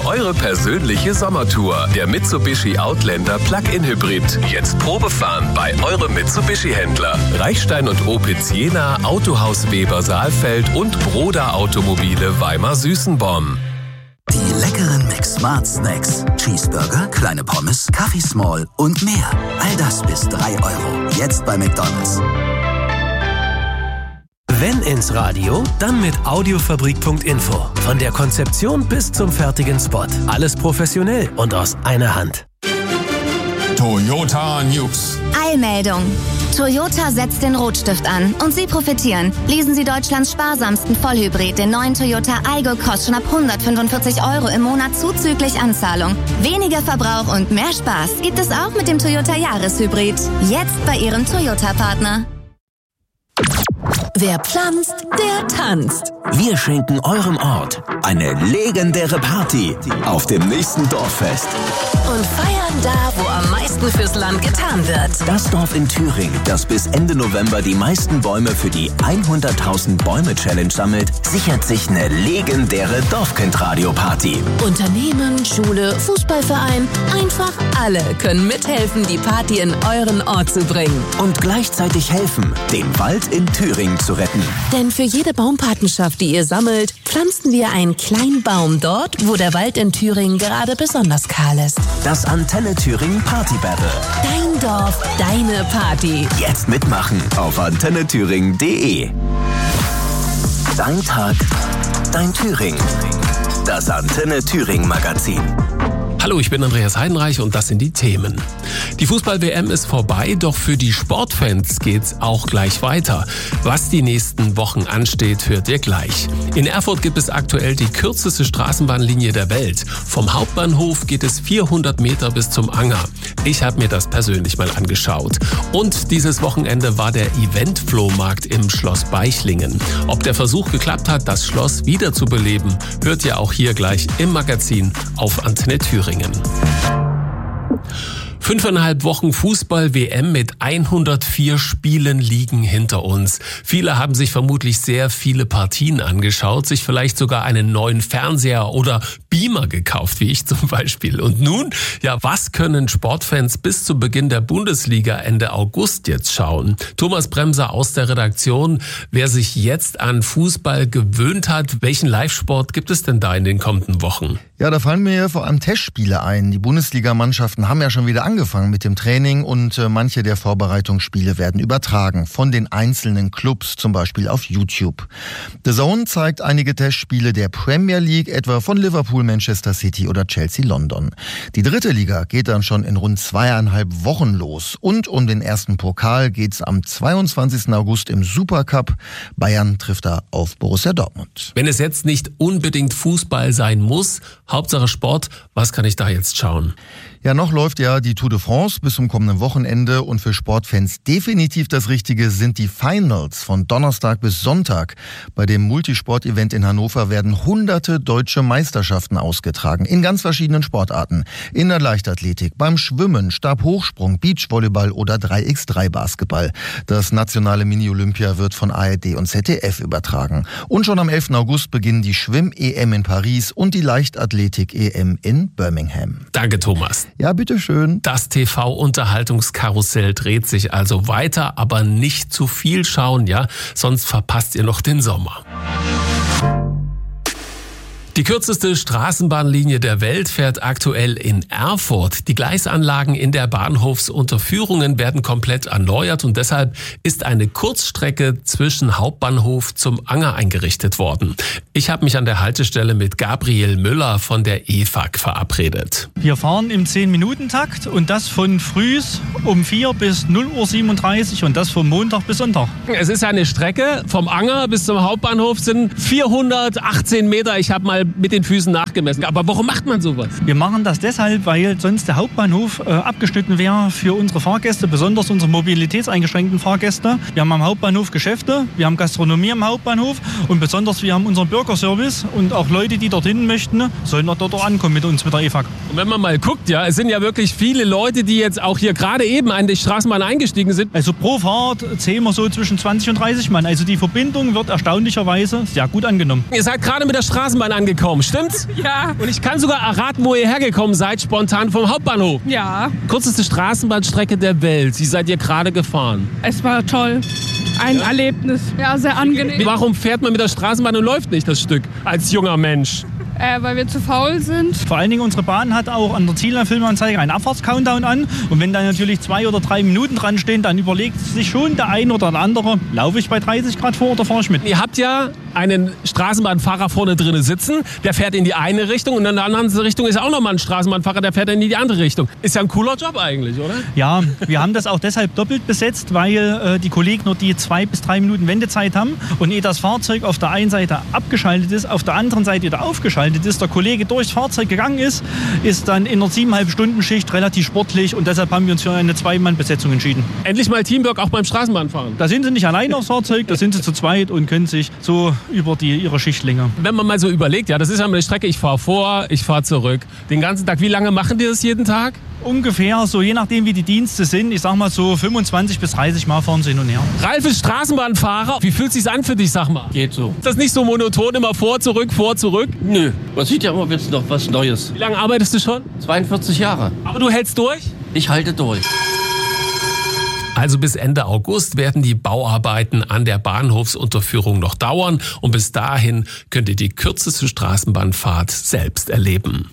Eure persönliche Sommertour. Der Mitsubishi Outlander Plug-in Hybrid. Jetzt Probefahren bei eurem Mitsubishi-Händler. Reichstein und Opitz Jena, Autohaus Weber Saalfeld und Broda Automobile Weimar-Süßenborn. Die leckeren McSmart Snacks. Cheeseburger, kleine Pommes, Kaffee Small und mehr. All das bis 3 €. Jetzt bei McDonald's. Wenn ins Radio, dann mit Audiofabrik.info. Von der Konzeption bis zum fertigen Spot. Alles professionell und aus einer Hand. Toyota News. Eilmeldung. Toyota setzt den Rotstift an und Sie profitieren. Leasen Sie Deutschlands sparsamsten Vollhybrid, den neuen Toyota Aygo, kostet schon ab 145 € im Monat zuzüglich Anzahlung. Weniger Verbrauch und mehr Spaß gibt es auch mit dem Toyota Jahreshybrid. Jetzt bei Ihrem Toyota-Partner. Wer pflanzt, der tanzt. Wir schenken eurem Ort eine legendäre Party auf dem nächsten Dorffest. Und feiern da, wo am meisten fürs Land getan wird. Das Dorf in Thüringen, das bis Ende November die meisten Bäume für die 100.000 Bäume-Challenge sammelt, sichert sich eine legendäre Dorfkind-Radio-Party. Unternehmen, Schule, Fußballverein, einfach alle können mithelfen, die Party in euren Ort zu bringen. Und gleichzeitig helfen, den Wald in Thüringen zu retten. Denn für jede Baumpatenschaft, die ihr sammelt, pflanzen wir einen kleinen Baum dort, wo der Wald in Thüringen gerade besonders kahl ist. Das Antenne Thüringen Party Battle. Dein Dorf, deine Party. Jetzt mitmachen auf antennethüringen.de. Dein Tag, dein Thüringen. Das Antenne Thüringen Magazin. Hallo, ich bin Andreas Heidenreich und das sind die Themen. Die Fußball-WM ist vorbei, doch für die Sportfans geht's auch gleich weiter. Was die nächsten Wochen ansteht, hört ihr gleich. In Erfurt gibt es aktuell die kürzeste Straßenbahnlinie der Welt. Vom Hauptbahnhof geht es 400 Meter bis zum Anger. Ich habe mir das persönlich mal angeschaut. Und dieses Wochenende war der Event-Flohmarkt im Schloss Beichlingen. Ob der Versuch geklappt hat, das Schloss wiederzubeleben, hört ihr auch hier gleich im Magazin auf Antenne Thüringen. 5,5 Wochen Fußball-WM mit 104 Spielen liegen hinter uns. Viele haben sich vermutlich sehr viele Partien angeschaut, sich vielleicht sogar einen neuen Fernseher oder Beamer gekauft, wie ich zum Beispiel. Und nun, ja, was können Sportfans bis zu Beginn der Bundesliga Ende August jetzt schauen? Thomas Bremser aus der Redaktion. Wer sich jetzt an Fußball gewöhnt hat, welchen Live-Sport gibt es denn da in den kommenden Wochen? Ja, da fallen mir vor allem Testspiele ein. Die Bundesligamannschaften haben ja schon wieder angefangen mit dem Training und manche der Vorbereitungsspiele werden übertragen von den einzelnen Clubs, zum Beispiel auf YouTube. The Zone zeigt einige Testspiele der Premier League, etwa von Liverpool, Manchester City oder Chelsea London. Die dritte Liga geht dann schon in rund 2,5 Wochen los. Und um den ersten Pokal geht's am 22. August im Supercup. Bayern trifft da auf Borussia Dortmund. Wenn es jetzt nicht unbedingt Fußball sein muss, Hauptsache Sport, was kann ich da jetzt schauen? Ja, noch läuft ja die Tour de France bis zum kommenden Wochenende und für Sportfans definitiv das Richtige sind die Finals von Donnerstag bis Sonntag. Bei dem Multisport-Event in Hannover werden hunderte deutsche Meisterschaften ausgetragen in ganz verschiedenen Sportarten. In der Leichtathletik, beim Schwimmen, Stabhochsprung, Beachvolleyball oder 3x3 Basketball. Das nationale Mini-Olympia wird von ARD und ZDF übertragen. Und schon am 11. August beginnen die Schwimm-EM in Paris und die Leichtathletik-EM in Birmingham. Danke, Thomas. Ja, bitteschön. Das TV-Unterhaltungskarussell dreht sich also weiter, aber nicht zu viel schauen, ja? Sonst verpasst ihr noch den Sommer. Die kürzeste Straßenbahnlinie der Welt fährt aktuell in Erfurt. Die Gleisanlagen in der Bahnhofsunterführungen werden komplett erneuert und deshalb ist eine Kurzstrecke zwischen Hauptbahnhof zum Anger eingerichtet worden. Ich habe mich an der Haltestelle mit Gabriel Müller von der EFAG verabredet. Wir fahren im 10-Minuten-Takt und das von frühs um 4 bis 0:37 Uhr und das vom Montag bis Sonntag. Es ist eine Strecke vom Anger bis zum Hauptbahnhof sind 418 Meter. Ich habe mal mit den Füßen nachgemessen. Aber warum macht man sowas? Wir machen das deshalb, weil sonst der Hauptbahnhof abgeschnitten wäre für unsere Fahrgäste, besonders unsere mobilitätseingeschränkten Fahrgäste. Wir haben am Hauptbahnhof Geschäfte, wir haben Gastronomie am Hauptbahnhof und besonders wir haben unseren Bürgerservice und auch Leute, die dorthin möchten, sollen auch dort ankommen mit uns, mit der EFAG. Und wenn man mal guckt, ja, es sind ja wirklich viele Leute, die jetzt auch hier gerade eben an die Straßenbahn eingestiegen sind. Also pro Fahrt zählen wir so zwischen 20 und 30 Mann. Also die Verbindung wird erstaunlicherweise sehr gut angenommen. Ihr seid gerade mit der Straßenbahn angekommen. angekommen, stimmt's? Ja. Und ich kann sogar erraten, wo ihr hergekommen seid, spontan vom Hauptbahnhof. Ja. Kürzeste Straßenbahnstrecke der Welt. Wie seid ihr gerade gefahren? Es war toll. Ein Erlebnis. Ja, sehr angenehm. Warum fährt man mit der Straßenbahn und läuft nicht das Stück als junger Mensch? Weil wir zu faul sind. Vor allen Dingen unsere Bahn hat auch an der Zielfilmanzeige einen Abfahrts-Countdown an. Und wenn da natürlich 2 oder 3 Minuten dran stehen, dann überlegt sich schon der ein oder der andere, laufe ich bei 30 Grad vor oder fahre ich mit? Ihr habt ja einen Straßenbahnfahrer vorne drin sitzen, der fährt in die eine Richtung und in der anderen Richtung ist auch nochmal ein Straßenbahnfahrer, der fährt dann in die andere Richtung. Ist ja ein cooler Job eigentlich, oder? Ja, wir haben das auch deshalb doppelt besetzt, weil die Kollegen nur die 2 bis 3 Minuten Wendezeit haben. Und ehe das Fahrzeug auf der einen Seite abgeschaltet ist, auf der anderen Seite wieder aufgeschaltet ist, der Kollege durchs Fahrzeug gegangen ist dann in einer 7,5-Stunden-Schicht relativ sportlich und deshalb haben wir uns für eine 2-Mann-Besetzung entschieden. Endlich mal Teamwork auch beim Straßenbahnfahren. Da sind sie nicht allein aufs Fahrzeug, da sind sie zu zweit und können sich so über ihre Schichtlänge. Wenn man mal so überlegt, ja, das ist ja mal eine Strecke, ich fahre vor, ich fahre zurück. Den ganzen Tag, wie lange machen die das jeden Tag? Ungefähr, so je nachdem wie die Dienste sind, ich sag mal so 25 bis 30 Mal fahren sie hin und her. Ralf ist Straßenbahnfahrer. Wie fühlt es sich an für dich, sag mal? Geht so. Ist das nicht so monoton, immer vor, zurück, vor, zurück? Nö, man sieht ja immer jetzt noch was Neues. Wie lange arbeitest du schon? 42 Jahre. Aber du hältst durch? Ich halte durch. Also bis Ende August werden die Bauarbeiten an der Bahnhofsunterführung noch dauern und bis dahin könnt ihr die kürzeste Straßenbahnfahrt selbst erleben.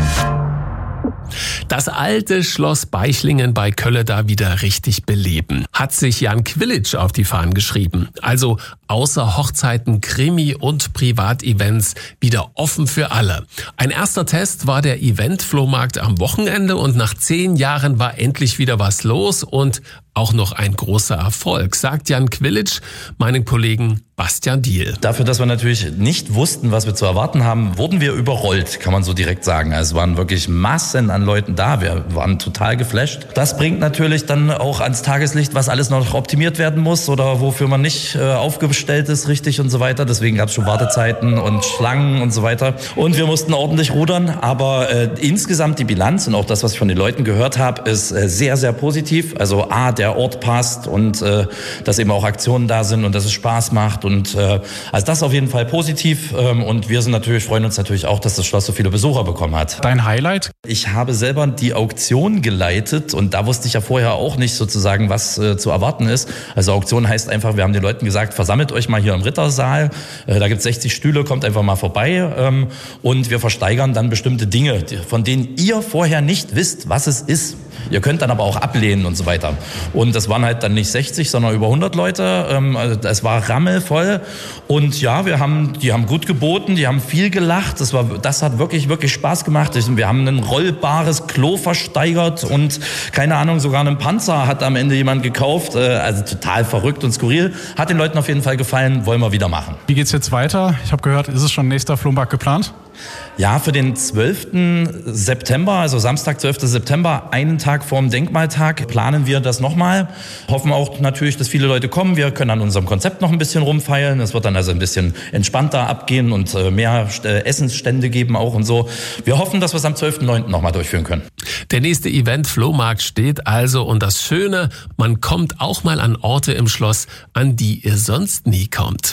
Das alte Schloss Beichlingen bei Kölle da wieder richtig beleben, hat sich Jan Quilic auf die Fahnen geschrieben. Also außer Hochzeiten, Krimi und Privatevents wieder offen für alle. Ein erster Test war der Event-Flohmarkt am Wochenende und nach 10 Jahren war endlich wieder was los und auch noch ein großer Erfolg, sagt Jan Quilic, meinen Kollegen Bastian Diehl. Dafür, dass wir natürlich nicht wussten, was wir zu erwarten haben, wurden wir überrollt, kann man so direkt sagen. Also es waren wirklich Massen an Leuten da, wir waren total geflasht. Das bringt natürlich dann auch ans Tageslicht, was alles noch optimiert werden muss oder wofür man nicht aufgestellt ist richtig und so weiter. Deswegen gab es schon Wartezeiten und Schlangen und so weiter. Und wir mussten ordentlich rudern, aber insgesamt die Bilanz und auch das, was ich von den Leuten gehört habe, ist sehr, sehr positiv. Also der Ort passt und dass eben auch Aktionen da sind und dass es Spaß macht. Und also das ist auf jeden Fall positiv. Und wir freuen uns natürlich auch, dass das Schloss so viele Besucher bekommen hat. Dein Highlight? Ich habe selber die Auktion geleitet und da wusste ich ja vorher auch nicht sozusagen, was zu erwarten ist. Also Auktion heißt einfach, wir haben den Leuten gesagt, versammelt euch mal hier im Rittersaal. Da gibt es 60 Stühle, kommt einfach mal vorbei. Und wir versteigern dann bestimmte Dinge, von denen ihr vorher nicht wisst, was es ist. Ihr könnt dann aber auch ablehnen und so weiter. Und das waren halt dann nicht 60, sondern über 100 Leute. Es war rammelvoll. Und ja, die haben gut geboten, die haben viel gelacht. Das hat wirklich, wirklich Spaß gemacht. Wir haben ein rollbares Klo versteigert und keine Ahnung, sogar einen Panzer hat am Ende jemand gekauft. Also total verrückt und skurril. Hat den Leuten auf jeden Fall gefallen, wollen wir wieder machen. Wie geht's jetzt weiter? Ich habe gehört, ist es schon nächster Flohmarkt geplant? Ja, für den 12. September, also Samstag, 12. September, einen Tag vorm Denkmaltag, planen wir das nochmal. Hoffen auch natürlich, dass viele Leute kommen. Wir können an unserem Konzept noch ein bisschen rumfeilen. Es wird dann also ein bisschen entspannter abgehen und mehr Essensstände geben auch und so. Wir hoffen, dass wir es am 12.9. nochmal durchführen können. Der nächste Event Flohmarkt steht also und das Schöne, man kommt auch mal an Orte im Schloss, an die ihr sonst nie kommt.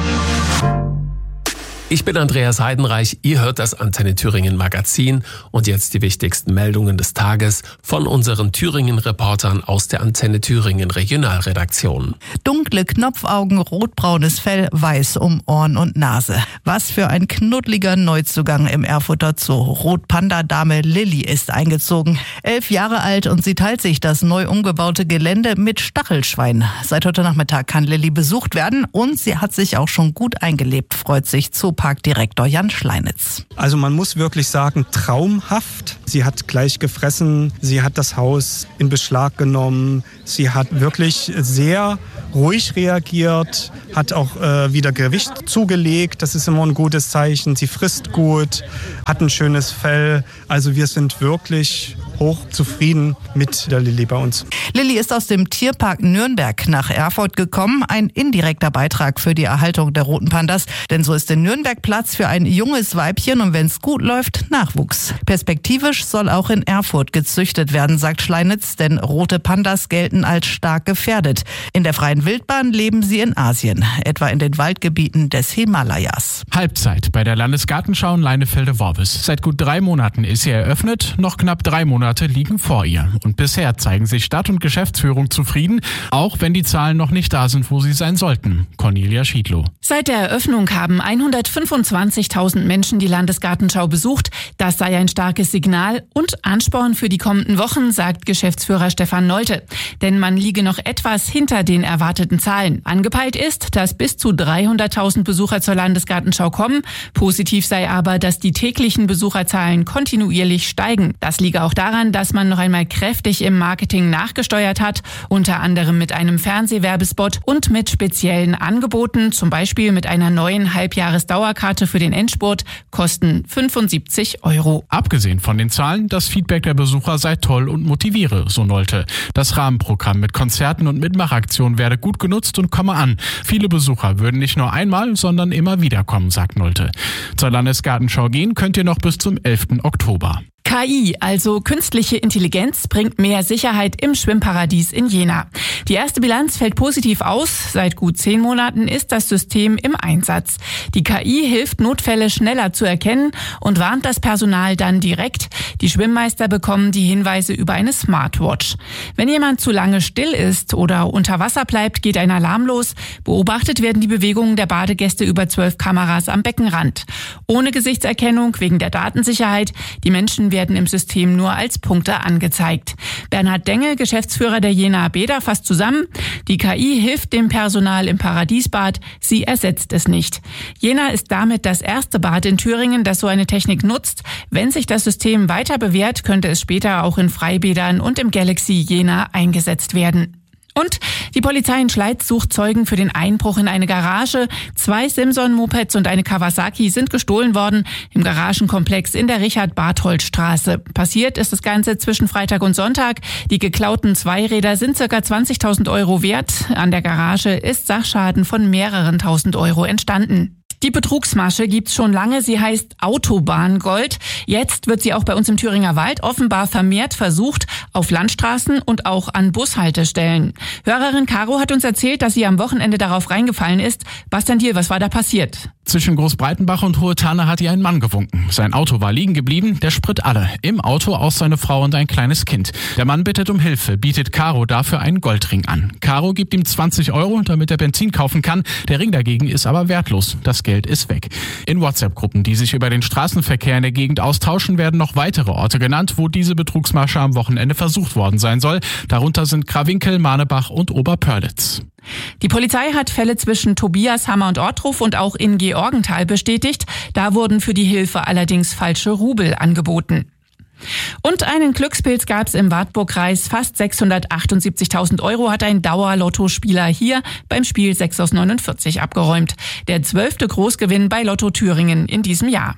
Ich bin Andreas Heidenreich, ihr hört das Antenne Thüringen Magazin und jetzt die wichtigsten Meldungen des Tages von unseren Thüringen-Reportern aus der Antenne Thüringen Regionalredaktion. Dunkle Knopfaugen, rotbraunes Fell, weiß um Ohren und Nase. Was für ein knuddeliger Neuzugang im Erfurter Zoo. Rotpanda-Dame Lilly ist eingezogen. 11 Jahre alt und sie teilt sich das neu umgebaute Gelände mit Stachelschwein. Seit heute Nachmittag kann Lilly besucht werden und sie hat sich auch schon gut eingelebt, freut sich Zooparkdirektor Jan Schleinitz. Also man muss wirklich sagen, traumhaft. Sie hat gleich gefressen, sie hat das Haus in Beschlag genommen, sie hat wirklich sehr ruhig reagiert, hat auch wieder Gewicht zugelegt, das ist immer ein gutes Zeichen. Sie frisst gut, hat ein schönes Fell, also wir sind wirklich hochzufrieden mit der Lilly bei uns. Lilly ist aus dem Tierpark Nürnberg nach Erfurt gekommen. Ein indirekter Beitrag für die Erhaltung der roten Pandas. Denn so ist in Nürnberg Platz für ein junges Weibchen und wenn es gut läuft, Nachwuchs. Perspektivisch soll auch in Erfurt gezüchtet werden, sagt Schleinitz, denn rote Pandas gelten als stark gefährdet. In der freien Wildbahn leben sie in Asien, etwa in den Waldgebieten des Himalayas. Halbzeit bei der Landesgartenschau in Leinefelde-Worbis. Seit gut 3 Monaten ist sie eröffnet, noch knapp 3 Monate liegen vor ihr. Und bisher zeigen sich Stadt- und Geschäftsführung zufrieden, auch wenn die Zahlen noch nicht da sind, wo sie sein sollten. Cornelia Schiedlow. Seit der Eröffnung haben 125.000 Menschen die Landesgartenschau besucht. Das sei ein starkes Signal und Ansporn für die kommenden Wochen, sagt Geschäftsführer Stefan Nolte. Denn man liege noch etwas hinter den erwarteten Zahlen. Angepeilt ist, dass bis zu 300.000 Besucher zur Landesgartenschau kommen. Positiv sei aber, dass die täglichen Besucherzahlen kontinuierlich steigen. Das liege auch daran, dass man noch einmal kräftig im Marketing nachgesteuert hat, unter anderem mit einem Fernsehwerbespot und mit speziellen Angeboten, zum Beispiel mit einer neuen Halbjahresdauerkarte für den Endspurt, kosten 75 €. Abgesehen von den Zahlen, das Feedback der Besucher sei toll und motiviere, so Nolte. Das Rahmenprogramm mit Konzerten und Mitmachaktionen werde gut genutzt und komme an. Viele Besucher würden nicht nur einmal, sondern immer wieder kommen, sagt Nolte. Zur Landesgartenschau gehen könnt ihr noch bis zum 11. Oktober. KI, also künstliche Intelligenz, bringt mehr Sicherheit im Schwimmparadies in Jena. Die erste Bilanz fällt positiv aus. Seit gut 10 Monaten ist das System im Einsatz. Die KI hilft, Notfälle schneller zu erkennen und warnt das Personal dann direkt. Die Schwimmmeister bekommen die Hinweise über eine Smartwatch. Wenn jemand zu lange still ist oder unter Wasser bleibt, geht ein Alarm los. Beobachtet werden die Bewegungen der Badegäste über 12 Kameras am Beckenrand. Ohne Gesichtserkennung wegen der Datensicherheit. Die Menschen werden im System nur als Punkte angezeigt. Bernhard Denge, Geschäftsführer der Jenaer Bäder, fasst zusammen: Die KI hilft dem Personal im Paradiesbad, sie ersetzt es nicht. Jena ist damit das erste Bad in Thüringen, das so eine Technik nutzt. Wenn sich das System weiter bewährt, könnte es später auch in Freibädern und im Galaxy Jena eingesetzt werden. Und die Polizei in Schleiz sucht Zeugen für den Einbruch in eine Garage. 2 Simson-Mopeds und eine Kawasaki sind gestohlen worden im Garagenkomplex in der Richard-Barthold-Straße. Passiert ist das Ganze zwischen Freitag und Sonntag. Die geklauten Zweiräder sind ca. 20.000 € wert. An der Garage ist Sachschaden von mehreren tausend Euro entstanden. Die Betrugsmasche gibt's schon lange. Sie heißt Autobahngold. Jetzt wird sie auch bei uns im Thüringer Wald offenbar vermehrt versucht, auf Landstraßen und auch an Bushaltestellen. Hörerin Caro hat uns erzählt, dass sie am Wochenende darauf reingefallen ist. Bastian Diel, was war da passiert? Zwischen Großbreitenbach und Hohe Tanne hat ihr ein Mann gewunken. Sein Auto war liegen geblieben, der Sprit alle. Im Auto auch seine Frau und ein kleines Kind. Der Mann bittet um Hilfe, bietet Caro dafür einen Goldring an. Caro gibt ihm 20 €, damit er Benzin kaufen kann. Der Ring dagegen ist aber wertlos. Das Geld ist weg. In WhatsApp-Gruppen, die sich über den Straßenverkehr in der Gegend austauschen, werden noch weitere Orte genannt, wo diese Betrugsmasche am Wochenende versucht worden sein soll. Darunter sind Krawinkel, Manebach und Oberpörlitz. Die Polizei hat Fälle zwischen Tobias, Hammer und Ortruf und auch in Georgenthal bestätigt. Da wurden für die Hilfe allerdings falsche Rubel angeboten. Und einen Glückspilz gab es im Wartburgkreis. Fast 678.000 € hat ein Dauerlottospieler hier beim Spiel 6 aus 49 abgeräumt. Der 12. Großgewinn bei Lotto Thüringen in diesem Jahr.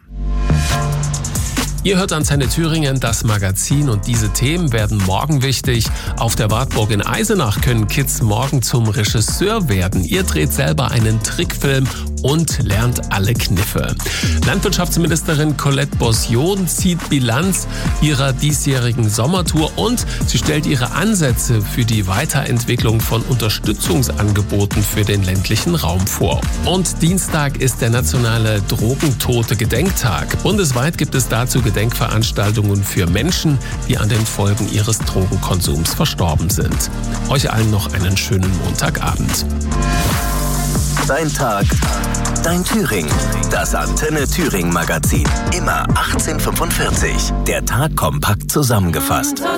Ihr hört Antenne Thüringen, das Magazin, und diese Themen werden morgen wichtig. Auf der Wartburg in Eisenach können Kids morgen zum Regisseur werden. Ihr dreht selber einen Trickfilm und lernt alle Kniffe. Landwirtschaftsministerin Colette Bossion zieht Bilanz ihrer diesjährigen Sommertour und sie stellt ihre Ansätze für die Weiterentwicklung von Unterstützungsangeboten für den ländlichen Raum vor. Und Dienstag ist der nationale Drogentote-Gedenktag. Bundesweit gibt es dazu Gedenkveranstaltungen für Menschen, die an den Folgen ihres Drogenkonsums verstorben sind. Euch allen noch einen schönen Montagabend. Dein Tag, dein Thüringen. Das Antenne Thüringen Magazin. Immer 18:45. Der Tag kompakt zusammengefasst.